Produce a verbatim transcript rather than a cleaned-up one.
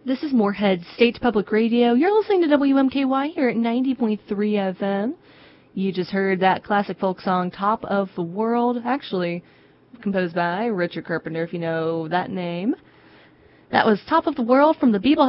This is Moorhead State Public Radio. You're listening to W M K Y here at ninety point three F M. You just heard that classic folk song, Top of the World, actually composed by Richard Carpenter, if you know that name. That was Top of the World from the Beeble